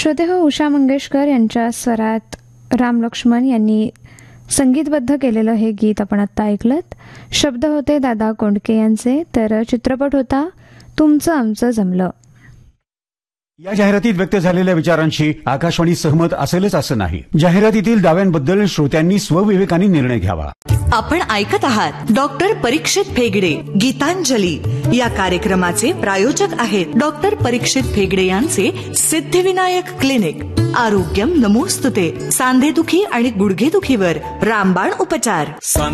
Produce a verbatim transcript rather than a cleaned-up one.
श्रोते हो, उषा मंगेशकर यांच्या स्वरात राम लक्ष्मण यांनी संगीतबद्ध केलेलं हे गीत आपण आत्ता ऐकलत. शब्द होते दादा कोंडके यांचे, तर चित्रपट होता तुमचं आमचं जमलं. या जाहिरातीत व्यक्त झालेल्या विचारांशी आकाशवाणी सहमत असेलच असं नाही. जाहिरातीतील दाव्यांबद्दल श्रोत्यांनी स्वविवेकाने निर्णय घ्यावा. आपण ऐकत आहात डॉक्टर परीक्षित फेगडे गीतांजली या कार्यक्रमाचे प्रायोजक आहेत डॉक्टर परीक्षित फेगडे यांचे सिद्धिविनायक क्लिनिक. आरोग्यम नमोस्तुते. सांधेदुखी आणि गुडघेदुखीवर रामबाण उपचार.